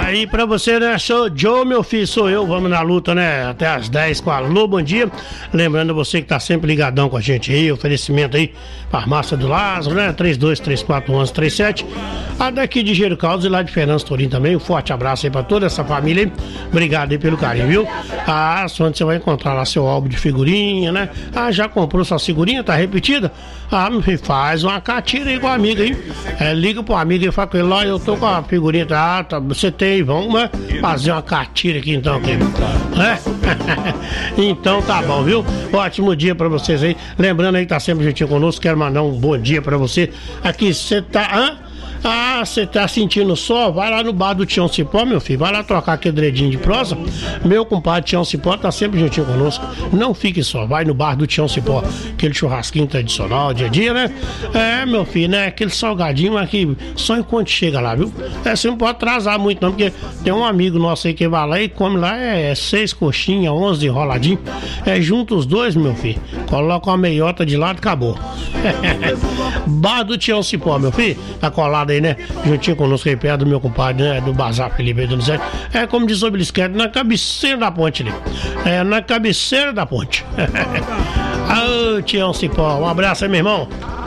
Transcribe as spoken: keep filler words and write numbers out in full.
Aí pra você, né? Sou Joe, meu filho, sou eu. Vamos na luta, né? Até às dez com a Alô, bom dia. Lembrando você que tá sempre ligadão com a gente aí. Oferecimento aí, Farmácia do Lázaro, né? três dois três quatro um um três sete. A daqui de Gero Caldas e lá de Fernando Torim também. Um forte abraço aí pra toda essa família aí. Obrigado aí pelo carinho, viu? Ah, onde você vai encontrar lá seu álbum de figurinha, né? Ah, já comprou sua figurinha? Tá repetida? Ah, meu filho, faz uma catira aí com a amiga aí. É, liga pro amigo e fala com ele lá, eu tô com a figurinha, tá, tá, você tem, vamos né, fazer uma catira aqui então, aqui. É? Então tá bom, viu? Ótimo dia pra vocês aí. Lembrando aí que tá sempre juntinho conosco, quero mandar um bom dia pra você. Aqui, você tá... Hã? Ah, você tá sentindo só? Vai lá no bar do Tião Cipó, meu filho. Vai lá trocar aquele dedinho de prosa. Meu compadre Tião Cipó tá sempre juntinho conosco. Não fique só, vai no bar do Tião Cipó. Aquele churrasquinho tradicional, dia a dia, né? É, meu filho, né? Aquele salgadinho aqui, só enquanto chega lá, viu? É, você não pode atrasar muito não, porque tem um amigo nosso aí que vai lá e come lá, é, é seis coxinhas, onze enroladinho. É, junto os dois, meu filho. Coloca uma meiota de lado e acabou. Bar do Tião Cipó, meu filho. Tá colado aí, né? Juntinho conosco aí perto do meu compadre, né? Do Bazar Felipe aí do Donizete. É como diz o Oblisquete, na cabeceira da ponte ali. É, na cabeceira da ponte. Ô, Tião Cipó, um abraço aí, meu irmão.